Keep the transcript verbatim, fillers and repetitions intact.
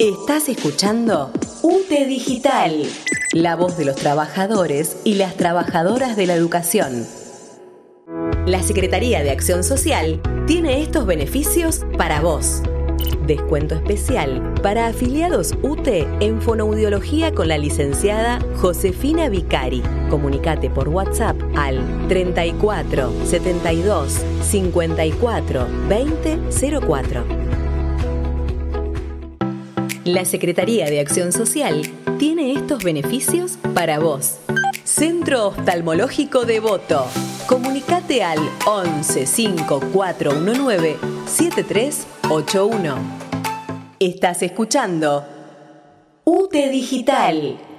Estás escuchando U T E Digital, la voz de los trabajadores y las trabajadoras de la educación. La Secretaría de Acción Social tiene estos beneficios para vos. Descuento especial para afiliados U T E en fonoaudiología con la licenciada Josefina Vicari. Comunicate por WhatsApp al treinta y cuatro, setenta y dos, cincuenta y cuatro, veinte cero cuatro. La Secretaría de Acción Social tiene estos beneficios para vos. Centro Oftalmológico Devoto. Comunicate al once cinco cuatro uno nueve siete tres ocho uno. Estás escuchando U T E Digital.